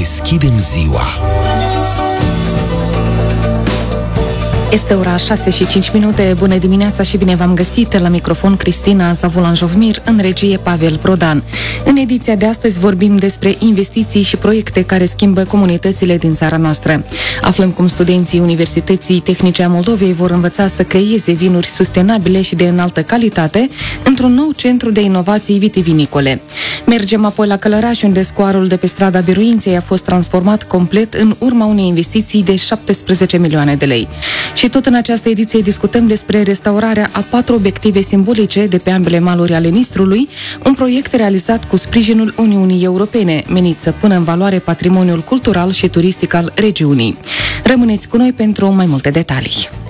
deschidem ziua. Este ora 6:05. Bună dimineața și bine v-am găsit. La microfon Cristina Zavulan-Jovmir, în regie Pavel Prodan. În ediția de astăzi vorbim despre investiții și proiecte care schimbă comunitățile din țara noastră. Aflăm cum studenții Universității Tehnice a Moldovei vor învăța să creeze vinuri sustenabile și de înaltă calitate într-un nou centru de inovații vitivinicole. Mergem apoi la Călăraș, unde scoarul de pe strada Biruinței a fost transformat complet în urma unei investiții de 17 milioane de lei. Și tot în această ediție discutăm despre restaurarea a 4 obiective simbolice de pe ambele maluri ale Nistrului, un proiect realizat cu sprijinul Uniunii Europene, menit să pună în valoare patrimoniul cultural și turistic al regiunii. Rămâneți cu noi pentru mai multe detalii.